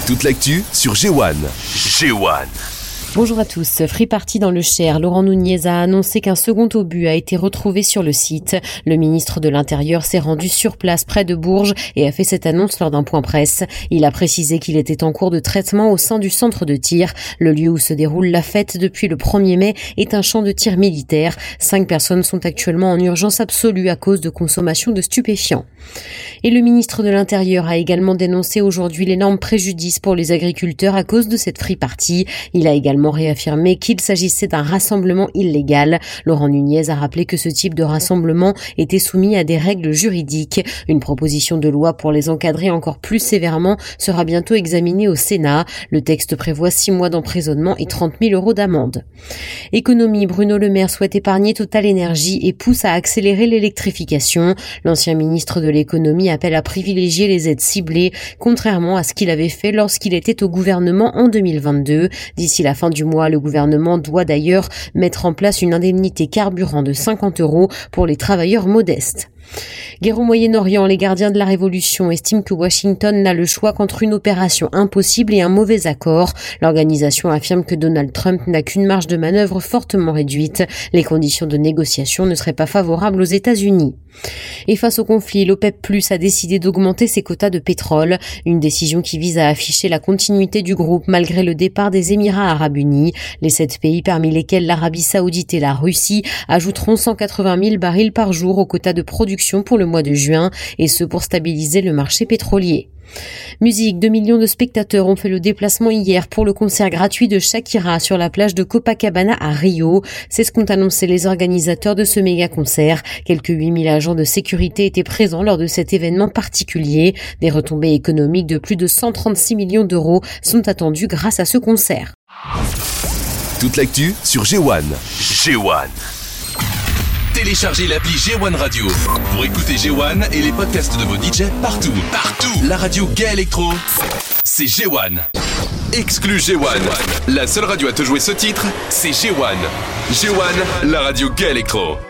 Toute l'actu sur G1. G1. Bonjour à tous. Free Party dans le Cher, Laurent Nunez a annoncé qu'un second obus a été retrouvé sur le site. Le ministre de l'Intérieur s'est rendu sur place près de Bourges et a fait cette annonce lors d'un point presse. Il a précisé qu'il était en cours de traitement au sein du centre de tir. Le lieu où se déroule la fête depuis le 1er mai est un champ de tir militaire. 5 personnes sont actuellement en urgence absolue à cause de consommation de stupéfiants. Et le ministre de l'Intérieur a également dénoncé aujourd'hui l'énorme préjudice pour les agriculteurs à cause de cette Free Party. Il a également réaffirmé qu'il s'agissait d'un rassemblement illégal. Laurent Nunez a rappelé que ce type de rassemblement était soumis à des règles juridiques. Une proposition de loi pour les encadrer encore plus sévèrement sera bientôt examinée au Sénat. Le texte prévoit 6 mois d'emprisonnement et 30 000 € d'amende. Économie, Bruno Le Maire souhaite épargner Total Énergie et pousse à accélérer l'électrification. L'ancien ministre de l'économie appelle à privilégier les aides ciblées, contrairement à ce qu'il avait fait lorsqu'il était au gouvernement en 2022. D'ici la fin du mois, le gouvernement doit d'ailleurs mettre en place une indemnité carburant de 50 € pour les travailleurs modestes. Guerre au Moyen-Orient, les gardiens de la révolution estiment que Washington n'a le choix qu'entre une opération impossible et un mauvais accord. L'organisation affirme que Donald Trump n'a qu'une marge de manœuvre fortement réduite. Les conditions de négociation ne seraient pas favorables aux États-Unis. Et face au conflit, l'OPEP+ a décidé d'augmenter ses quotas de pétrole, une décision qui vise à afficher la continuité du groupe malgré le départ des Émirats arabes unis. Les 7 pays, parmi lesquels l'Arabie saoudite et la Russie, ajouteront 180 000 barils par jour au quota de production pour le mois de juin, et ce pour stabiliser le marché pétrolier. Musique, 2 millions de spectateurs ont fait le déplacement hier pour le concert gratuit de Shakira sur la plage de Copacabana à Rio. C'est ce qu'ont annoncé les organisateurs de ce méga concert. Quelques 8 000 agents de sécurité étaient présents lors de cet événement particulier. Des retombées économiques de plus de 136 millions d'euros sont attendues grâce à ce concert. Toute l'actu sur G1. G1. Téléchargez l'appli G1 Radio pour écouter G1 et les podcasts de vos DJ partout. La radio Gay Electro, c'est G1. Exclu G1. La seule radio à te jouer ce titre, c'est G1. G1, la radio Gay Electro.